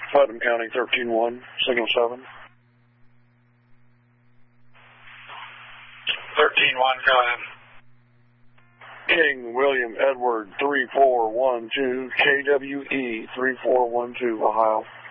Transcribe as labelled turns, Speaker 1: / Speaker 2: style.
Speaker 1: Putnam County, 13-1, signal 7.
Speaker 2: 13-1, go ahead.
Speaker 1: King William Edward 3412, KWE 3412, Ohio.